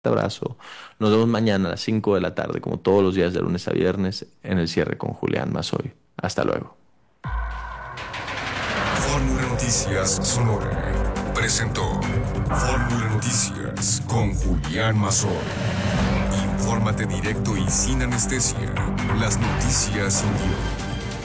abrazo. Nos vemos mañana a las 5 de la tarde, como todos los días de lunes a viernes, en el cierre con Julián Mazoy. Hasta luego. Fórmula Noticias Sonora presentó Fórmula Noticias con Julián Mazoy. Infórmate directo y sin anestesia. Las noticias sin guión.